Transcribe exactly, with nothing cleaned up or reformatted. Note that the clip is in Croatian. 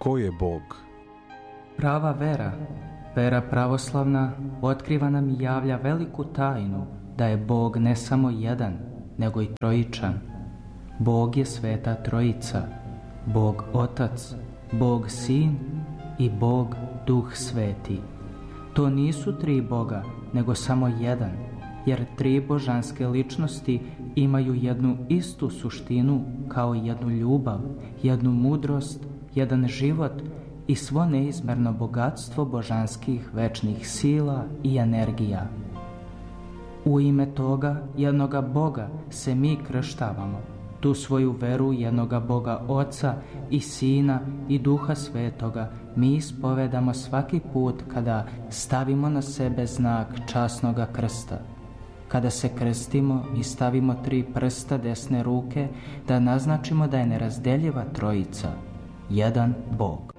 ko je Bog? Prava vera, vera pravoslavna, otkriva nam i javlja veliku tajnu da je Bog ne samo jedan, nego i trojičan. Bog je Sveta Trojica, Bog Otac, Bog Sin i Bog Duh Sveti. To nisu tri Boga, nego samo jedan, jer tri božanske ličnosti imaju jednu istu suštinu kao jednu ljubav, jednu mudrost, jedan život i svo neizmerno bogatstvo božanskih večnih sila i energija. U ime toga jednoga Boga se mi krštavamo. Tu svoju veru jednoga Boga Oca i Sina i Duha Svetoga mi ispovedamo svaki put kada stavimo na sebe znak časnoga krsta. Kada se krstimo i stavimo tri prsta desne ruke da naznačimo da je nerazdeljiva trojica, jedan Bog.